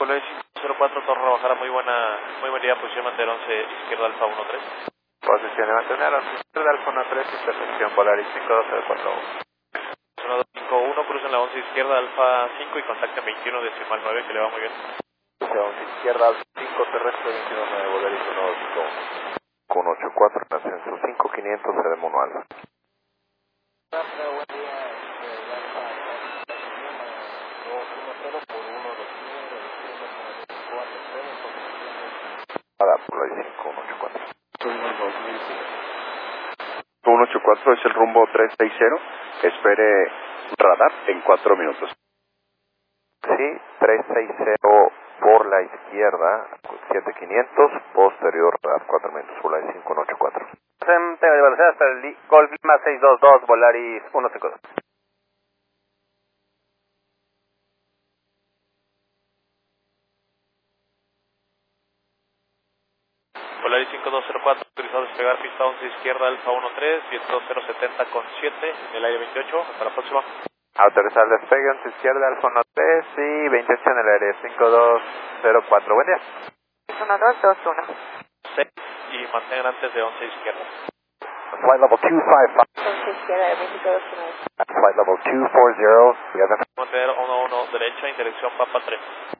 Polaris 504, Torre Bajara, muy buen día, posición mantener 11, izquierda Alfa 13. Posición de mantener 11, izquierda Alfa 13, intersección Polaris 5204. 1251, crucen la 11 izquierda Alfa 5 y contacten 21 decimal 9, que le va muy bien. 11 izquierda Alfa 5, terrestre 219, Polaris 1251. 184 en ascenso 5500, se de mono Alfa. Polaris 5184. 184 es el rumbo 360. Espere radar en 4 minutos. Sí, 360 por la izquierda, 7500, posterior radar 4 minutos, Polaris 5184. Tema de velocidad hasta el Golf Lima 622, Volaris 152. Polaris 5204, autorizado a despegar pista 11 izquierda Alfa 13, viento 070 con 7, en el aire 28, hasta la próxima. Autorizar el despegue 11 izquierda Alfa 3 y 28 en el aire 5204. Buen día. 1221. 6 y mantengan antes de 11 izquierda. Flight level 255. 11 izquierda, 2219. Flight level 240. Mantener 11 derecha, interacción Papa 3.